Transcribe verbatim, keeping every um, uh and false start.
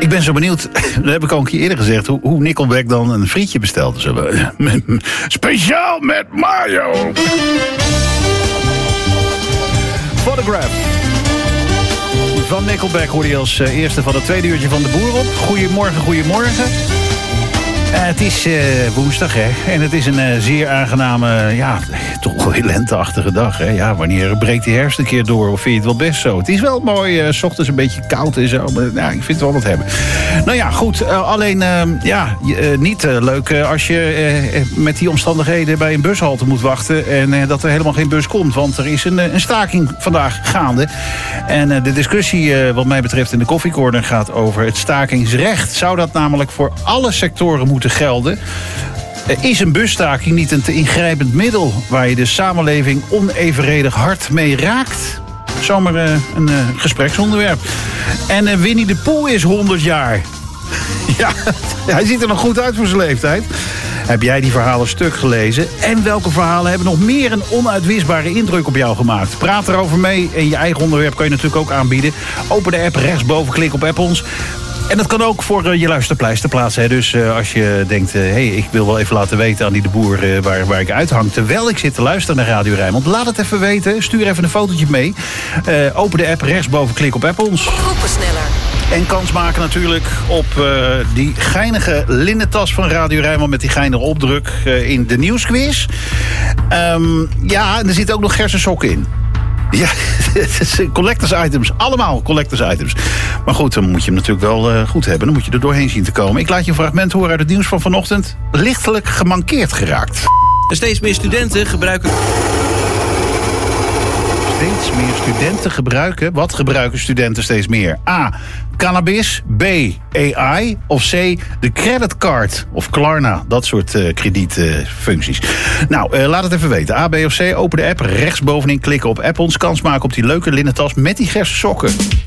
Ik ben zo benieuwd, dat heb ik al een keer eerder gezegd, hoe, hoe Nickelback dan een frietje bestelde. Zo, speciaal met mayo. Photograph. Van Nickelback hoorde je als eerste van het tweede uurtje van de Boer op. Goedemorgen, goedemorgen. Uh, het is uh, woensdag, hè. En het is een uh, zeer aangename, ja, toch wel een lenteachtige dag, hè. Ja, wanneer breekt die herfst een keer door? Of vind je het wel best zo? Het is wel mooi, uh, 's ochtends een beetje koud en zo. Maar nou, ik vind het wel wat hebben. Nou ja, goed. Uh, alleen, uh, ja, uh, niet uh, leuk uh, als je uh, met die omstandigheden bij een bushalte moet wachten. En uh, dat er helemaal geen bus komt. Want er is een, uh, een staking vandaag gaande. En uh, de discussie, uh, wat mij betreft in de koffiecorner, gaat over het stakingsrecht. Zou dat namelijk voor alle sectoren moeten gelden? Is een busstaking niet een te ingrijpend middel waar je de samenleving onevenredig hard mee raakt? Zomaar uh, een uh, gespreksonderwerp. En uh, Winnie de Pooh is honderd jaar. Ja, hij ziet er nog goed uit voor zijn leeftijd. Heb jij die verhalen stuk gelezen? En welke verhalen hebben nog meer een onuitwisbare indruk op jou gemaakt? Praat erover mee en je eigen onderwerp kan je natuurlijk ook aanbieden. Open de app, rechtsboven, klik op App ons. En dat kan ook voor uh, je luisterpleister plaatsen. Hè. Dus uh, als je denkt, hé, uh, hey, ik wil wel even laten weten aan die de Boer uh, waar, waar ik uithang, terwijl ik zit te luisteren naar Radio Rijnmond, laat het even weten. Stuur even een fotootje mee. Uh, open de app, rechtsboven, klik op App ons. Groepensneller. En kans maken natuurlijk op uh, die geinige linnentas van Radio Rijnmond met die geinige opdruk uh, in de nieuwsquiz. Um, ja, en er zitten ook nog gersen sokken in. Ja, het is collectors items. Allemaal collectors items. Maar goed, dan moet je hem natuurlijk wel uh, goed hebben. Dan moet je er doorheen zien te komen. Ik laat je een fragment horen uit het nieuws van vanochtend. Lichtelijk gemankeerd geraakt. Steeds meer studenten gebruiken... Steeds meer studenten gebruiken... Wat gebruiken studenten steeds meer? A. Cannabis. B. A I. Of C. De creditcard. Of Klarna. Dat soort uh, kredietfuncties. Uh, nou, uh, laat het even weten. A, B of C. Open de app. Rechtsbovenin klikken op App ons. Kans maken op die leuke linnen tas met die gersen sokken.